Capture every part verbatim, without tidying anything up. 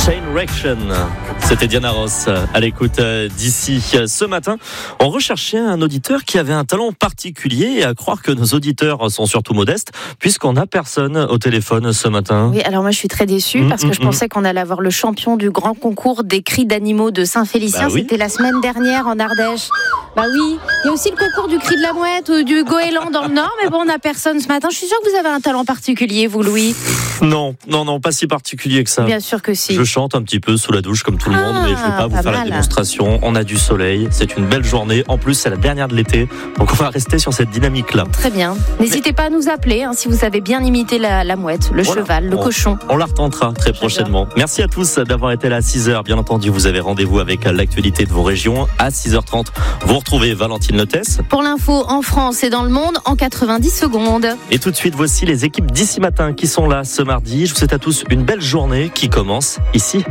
Chain Reaction. C'était Diana Ross à l'écoute d'ici. Ce matin, on recherchait un auditeur qui avait un talent particulier et à croire que nos auditeurs sont surtout modestes puisqu'on n'a personne au téléphone ce matin. Oui, alors moi je suis très déçue mmh, parce que mmh, je pensais qu'on allait avoir le champion du grand concours des cris d'animaux de Saint-Félicien. Bah oui. C'était la semaine dernière en Ardèche. Bah oui, il y a aussi le concours du cri de la mouette ou du goéland dans le Nord, mais bon, on n'a personne ce matin. Je suis sûre que vous avez un talent particulier, vous, Louis. Non, non, non, pas si particulier que ça. Bien sûr que si. Je chante un petit peu sous la douche comme tout le Ah, monde, mais je vais pas vous pas faire mal. la démonstration. On a du soleil, c'est une belle journée. En plus, c'est la dernière de l'été, donc on va rester sur cette dynamique-là. Très bien. N'hésitez mais... pas à nous appeler hein, si vous savez bien imiter la, la mouette, le voilà. cheval, le on, cochon. On la retentera très prochainement. Merci à tous d'avoir été là à six heures. Bien entendu, vous avez rendez-vous avec l'actualité de vos régions. À six heures trente, vous retrouvez Valentine Lotès. Pour l'info en France et dans le monde en quatre-vingt-dix secondes. Et tout de suite, voici les équipes d'ici matin qui sont là ce mardi. Je vous souhaite à tous une belle journée qui commence ici.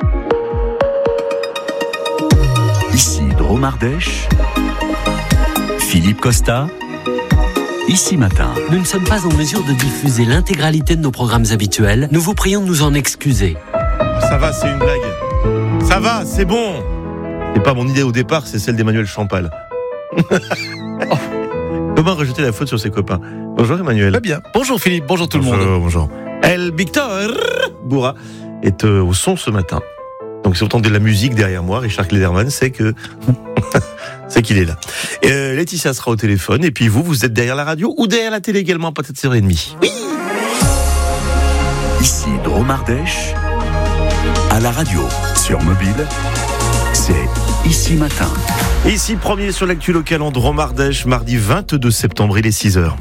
Ici Drôme Ardèche, Philippe Costa, ici matin. Nous ne sommes pas en mesure de diffuser l'intégralité de nos programmes habituels. Nous vous prions de nous en excuser. Ça va, c'est une blague. Ça va, c'est bon. C'est pas mon idée au départ, c'est celle d'Emmanuel Champal. Oh. Comment rejeter la faute sur ses copains? Bonjour Emmanuel. Très bien. Bonjour Philippe, bonjour tout bonjour, le monde. Bonjour. El Victor Bourra est euh, au son ce matin. Donc si vous entendez de la musique derrière moi, Richard Klederman, c'est que c'est qu'il est là. Euh, Laetitia sera au téléphone et puis vous, vous êtes derrière la radio ou derrière la télé également, peut-être sept heures trente. Oui. Ici Drôme Ardèche, à la radio, sur mobile, c'est Ici Matin. Ici, premier sur l'actu locale en Drôme Ardèche, mardi vingt-deux septembre, il est six heures.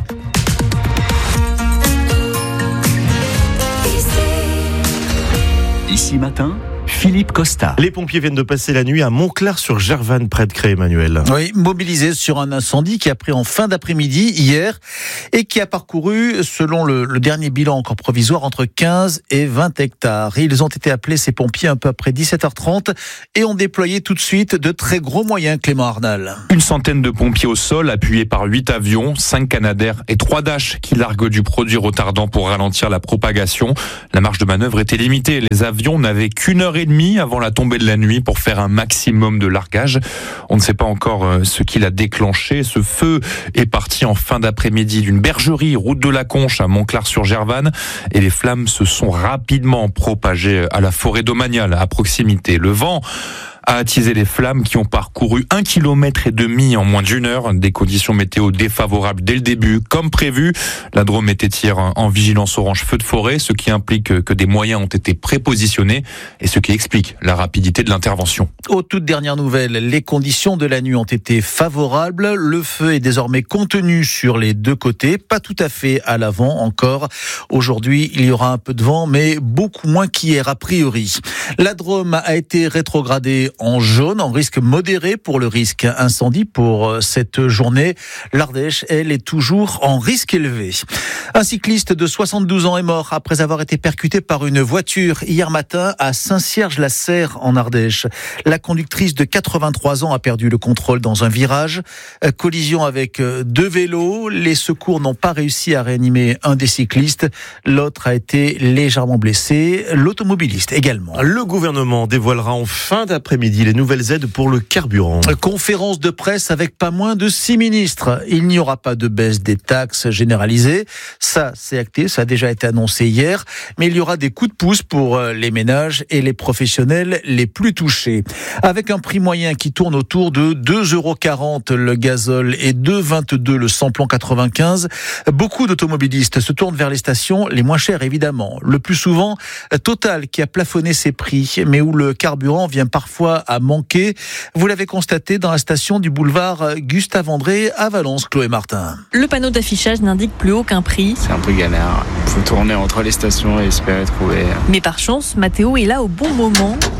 Ici Matin, Philippe Costa. Les pompiers viennent de passer la nuit à Montclar-sur-Gervanne, près de Cré, Emmanuel. Oui, mobilisés sur un incendie qui a pris en fin d'après-midi hier et qui a parcouru, selon le, le dernier bilan encore provisoire, entre quinze et vingt hectares. Ils ont été appelés, ces pompiers, un peu après dix-sept heures trente et ont déployé tout de suite de très gros moyens, Clément Arnal. Une centaine de pompiers au sol, appuyés par huit avions, cinq Canadair et trois Dash qui larguent du produit retardant pour ralentir la propagation. La marge de manœuvre était limitée. Les avions n'avaient qu'une heure et demie avant la tombée de la nuit pour faire un maximum de largage. On ne sait pas encore ce qui l'a déclenché. Ce feu est parti en fin d'après-midi d'une bergerie route de la Conche à Montclar-sur-Gervanne et les flammes se sont rapidement propagées à la forêt domaniale à proximité. Le vent a attisé les flammes qui ont parcouru un kilomètre et demi en moins d'une heure. Des conditions météo défavorables dès le début, comme prévu. La Drôme était hier en vigilance orange feu de forêt, ce qui implique que des moyens ont été prépositionnés et ce qui explique la rapidité de l'intervention. Aux toutes dernières nouvelles, les conditions de la nuit ont été favorables. Le feu est désormais contenu sur les deux côtés, pas tout à fait à l'avant encore. Aujourd'hui, il y aura un peu de vent, mais beaucoup moins qu'hier a priori. La Drôme a été rétrogradée en jaune, en risque modéré pour le risque incendie pour cette journée. L'Ardèche, elle, est toujours en risque élevé. Un cycliste de soixante-douze ans est mort après avoir été percuté par une voiture hier matin à Saint-Cierges-la-Serre en Ardèche. La conductrice de quatre-vingt-trois ans a perdu le contrôle dans un virage. Collision avec deux vélos. Les secours n'ont pas réussi à réanimer un des cyclistes. L'autre a été légèrement blessé. L'automobiliste également. Le gouvernement dévoilera en fin d'après-midi les nouvelles aides pour le carburant. Conférence de presse avec pas moins de six ministres. Il n'y aura pas de baisse des taxes généralisées. Ça, c'est acté, ça a déjà été annoncé hier. Mais il y aura des coups de pouce pour les ménages et les professionnels les plus touchés. Avec un prix moyen qui tourne autour de deux euros quarante le gazole et deux euros vingt-deux le samplon quatre-vingt-quinze, beaucoup d'automobilistes se tournent vers les stations les moins chères, évidemment. Le plus souvent, Total qui a plafonné ses prix, mais où le carburant vient parfois à manquer. Vous l'avez constaté dans la station du boulevard Gustave-André à Valence, Chloé Martin. Le panneau d'affichage n'indique plus aucun prix. C'est un peu galère. Il faut tourner entre les stations et espérer trouver. Mais par chance, Mathéo est là au bon moment.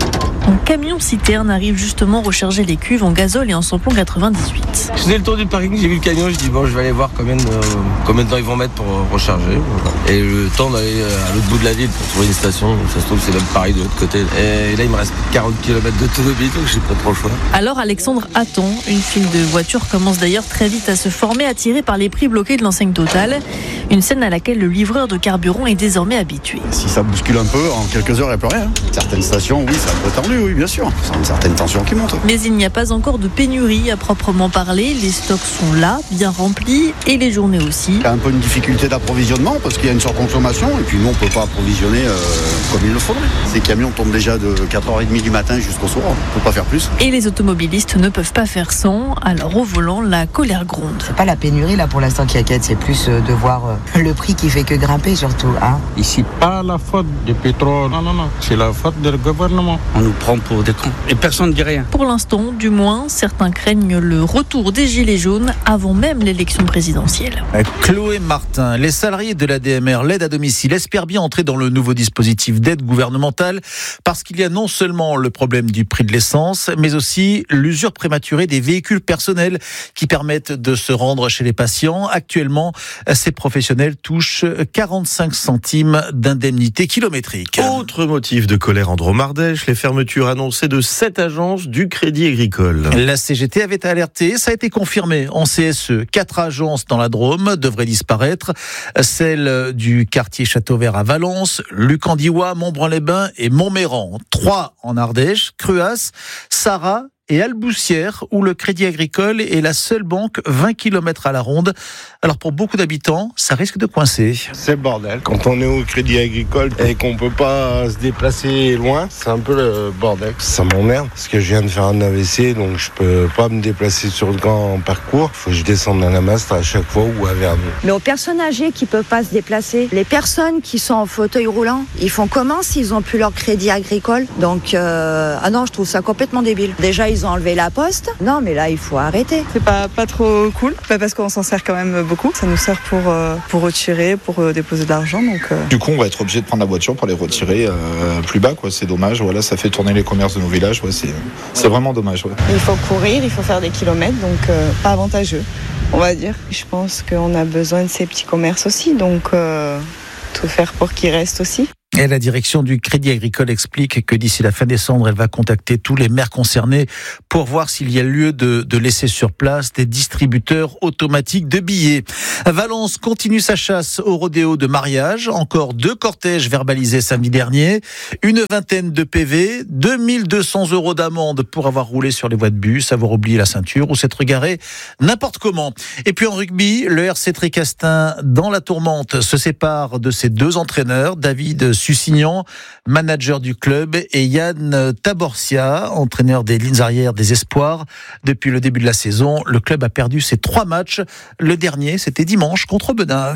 Un camion-citerne arrive justement recharger les cuves en gazole et en samplon quatre-vingt-dix-huit. Je faisais le tour du parking, j'ai vu le camion, je dis bon, je vais aller voir combien de, combien de temps ils vont mettre pour recharger. Et le temps d'aller à l'autre bout de la ville pour trouver une station, ça se trouve c'est même pareil de l'autre côté. Et là il me reste quarante kilomètres d'automobile, donc j'ai pas trop le choix. Alors Alexandre attend. Une file de voitures commence d'ailleurs très vite à se former, attirée par les prix bloqués de l'enseigne Total. Une scène à laquelle le livreur de carburant est désormais habitué. Si ça bouscule un peu, en quelques heures, il n'y a plus rien. Certaines stations, oui, c'est un peu tendu, oui, bien sûr. C'est une certaine tension qui monte. Mais il n'y a pas encore de pénurie à proprement parler. Les stocks sont là, bien remplis, et les journées aussi. Il y a un peu une difficulté d'approvisionnement parce qu'il y a une surconsommation, et puis nous, on ne peut pas approvisionner euh, comme il le faudrait. Ces camions tombent déjà de quatre heures trente du matin jusqu'au soir. On ne peut pas faire plus. Et les automobilistes ne peuvent pas faire sans. Alors au volant, la colère gronde. C'est pas la pénurie là pour l'instant qui inquiète, c'est plus de voir le prix qui fait que grimper surtout. Hein. Ici, pas la faute du pétrole, non, non, non, c'est la faute du gouvernement. On nous prend pour des cons et personne ne dit rien. Pour l'instant, du moins, certains craignent le retour des Gilets jaunes avant même l'élection présidentielle. Chloé Martin, les salariés de l'A D M R, l'aide à domicile, espèrent bien entrer dans le nouveau dispositif d'aide gouvernementale parce qu'il y a non seulement le problème du prix de l'essence, mais aussi l'usure prématurée des véhicules personnels qui permettent de se rendre chez les patients. Actuellement, ces professionnels touchent quarante-cinq centimes d'indemnité kilométrique. Autre motif de colère en Drôme-Ardèche, les fermetures annoncées de sept agences du Crédit Agricole. La C G T avait alerté, ça a été confirmé en C S E. Quatre agences dans la Drôme devraient disparaître. Celle du quartier Châteauvert à Valence, Lucandiwa, Montbrun-les-Bains et Montméran. Trois en Ardèche, Cruas, Sarrat et Alboussière, où le Crédit Agricole est la seule banque vingt kilomètres à la ronde. Alors pour beaucoup d'habitants, ça risque de coincer. C'est le bordel. Quand on est au Crédit Agricole et qu'on peut pas se déplacer loin, c'est un peu le bordel. Ça m'emmerde parce que je viens de faire un A V C, donc je peux pas me déplacer sur le grand parcours. Faut que je descende à la Mastre à chaque fois ou à Vernon. Mais aux personnes âgées qui peuvent pas se déplacer, les personnes qui sont en fauteuil roulant, ils font comment s'ils ont plus leur Crédit Agricole? Donc euh, ah non, je trouve ça complètement débile. Déjà ils ont enlevé la poste. Non, mais là, il faut arrêter. C'est pas, pas trop cool, pas parce qu'on s'en sert quand même beaucoup. Ça nous sert pour, euh, pour retirer, pour euh, déposer de l'argent. Donc, euh... Du coup, on va être obligé de prendre la voiture pour les retirer euh, plus bas, quoi. C'est dommage. Voilà, ça fait tourner les commerces de nos villages. Ouais, c'est, c'est vraiment dommage. Ouais. Il faut courir, il faut faire des kilomètres, donc euh, pas avantageux, on va dire. Je pense qu'on a besoin de ces petits commerces aussi, donc euh, tout faire pour qu'ils restent aussi. Et la direction du Crédit Agricole explique que d'ici la fin décembre, elle va contacter tous les maires concernés pour voir s'il y a lieu de, de laisser sur place des distributeurs automatiques de billets. Valence continue sa chasse au rodéo de mariage. Encore deux cortèges verbalisés samedi dernier. Une vingtaine de P V, deux mille deux cents euros d'amende pour avoir roulé sur les voies de bus, avoir oublié la ceinture ou s'être garé n'importe comment. Et puis en rugby, le R C Tricastin dans la tourmente se sépare de ses deux entraîneurs, David Sussignan, manager du club, et Yann Taborcia, entraîneur des lignes arrières des Espoirs. Depuis le début de la saison, le club a perdu ses trois matchs. Le dernier, c'était dimanche contre Benin.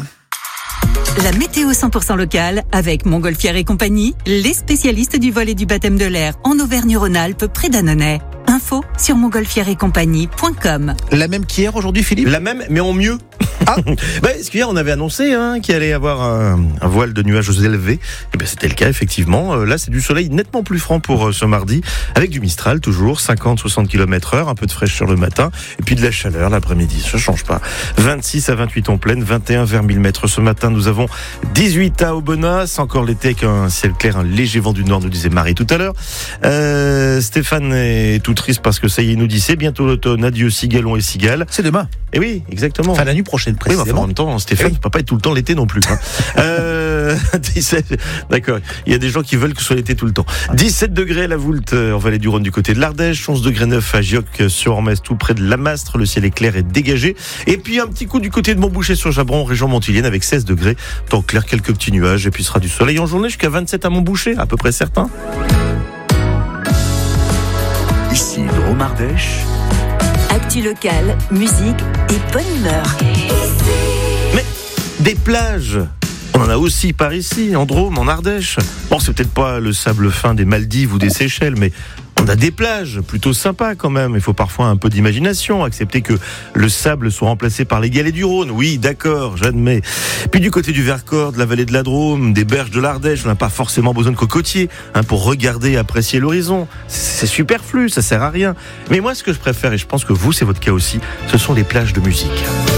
La météo cent pour cent locale avec Montgolfière et compagnie, les spécialistes du vol et du baptême de l'air en Auvergne-Rhône-Alpes près d'Annonay. Info sur montgolfière et compagnie point com. La même qu'hier aujourd'hui, Philippe ? La même, mais en mieux. Ah. bah, parce qu'hier, on avait annoncé hein, qu'il allait y avoir un, un voile de nuages élevés. Et ben, c'était le cas, effectivement. Euh, là, c'est du soleil nettement plus franc pour euh, ce mardi, avec du Mistral, toujours, cinquante à soixante kilomètres heure, un peu de fraîcheur le matin, et puis de la chaleur l'après-midi. Ça change pas. vingt-six à vingt-huit en pleine, vingt et un vers mille mètres. Ce matin, nous avons dix-huit à Aubenas. C'est encore l'été avec un ciel clair, un léger vent du nord, nous disait Marie tout à l'heure. Euh, Stéphane est tout triste parce que ça y est, il nous dit c'est bientôt l'automne. Adieu, cigalons et cigales. C'est demain. Et oui, exactement. Enfin, la nuit prochaine, précisément. Oui, enfin, en même temps, Stéphane ne oui. peut pas être tout le temps l'été non plus. Hein. euh, dix-sept, d'accord. Il y a des gens qui veulent que ce soit l'été tout le temps. dix-sept degrés à la Voulte, en vallée du Rhône du côté de l'Ardèche. onze degrés neuf à Gioc-sur-Ormez, tout près de la Mastre. Le ciel est clair et dégagé. Et puis, un petit coup du côté de Montboucher-sur-Jabron, région montilienne, avec seize degrés. Temps clair, quelques petits nuages. Et puis, il sera du soleil en journée jusqu'à vingt-sept à Montboucher, à peu près certain. Ici, Drôme-Ardèche. Actu locale, musique et bonne humeur. Mais des plages, on en a aussi par ici, en Drôme, en Ardèche. Bon, c'est peut-être pas le sable fin des Maldives ou des Seychelles, mais On a des plages plutôt sympas quand même. Il faut parfois un peu d'imagination, accepter que le sable soit remplacé par les galets du Rhône. Oui, d'accord, j'admets. Puis du côté du Vercors, de la vallée de la Drôme, des berges de l'Ardèche, on n'a pas forcément besoin de cocotiers hein, pour regarder et apprécier l'horizon. C'est superflu, ça sert à rien. Mais moi, ce que je préfère, et je pense que vous, c'est votre cas aussi, ce sont les plages de musique.